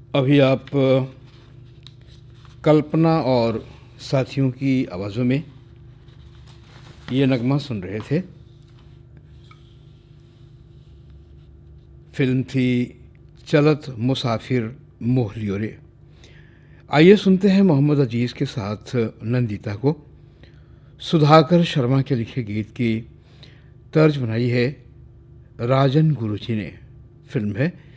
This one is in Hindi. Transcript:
अभी आप कल्पना और साथियों की आवाज़ों में ये नगमा सुन रहे थे। फिल्म थी चलत मुसाफिर मोह लियो रे। आइए सुनते हैं मोहम्मद अजीज़ के साथ नंदिता को। सुधाकर शर्मा के लिखे गीत की तर्ज बनाई है राजन गुरुजी ने। फिल्म है